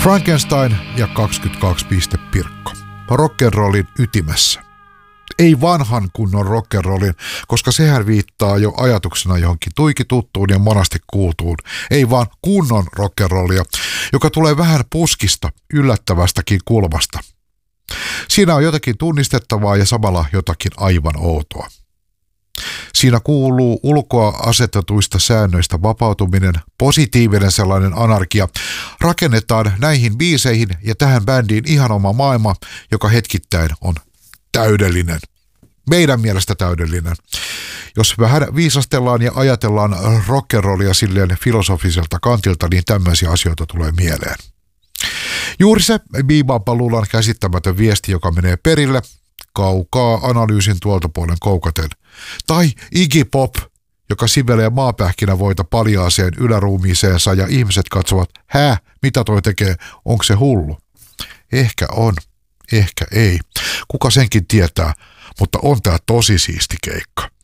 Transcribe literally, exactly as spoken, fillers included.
Frankenstein ja kaksikymmentäkaksi piste Pirkko. Rock'n'rollin ytimessä. Ei vanhan kunnon rock'n'rollin, koska sehän viittaa jo ajatuksena johonkin tuikituttuun ja monasti kuultuun. Ei vaan kunnon rock'n'rollia, joka tulee vähän puskista, yllättävästäkin kulmasta. Siinä on jotakin tunnistettavaa ja samalla jotakin aivan outoa. Siinä kuuluu ulkoa asetetuista säännöistä vapautuminen, positiivinen sellainen anarkia. Rakennetaan näihin biiseihin ja tähän bändiin ihan oma maailma, joka hetkittäin on täydellinen. Meidän mielestä täydellinen. Jos vähän viisastellaan ja ajatellaan rock'n'rollia silleen filosofiselta kantilta, niin tämmöisiä asioita tulee mieleen. Juuri se Bebop-luulan käsittämätön viesti, joka menee perille, kaukaa analyysin tuolta puolen koukaten. Tai Iggy Pop, joka sivelee maapähkinävoita paljaaseen yläruumiiseensa ja ihmiset katsovat, hää, mitä toi tekee, onko se hullu? Ehkä on, ehkä ei. Kuka senkin tietää, mutta on tää tosi siisti keikka.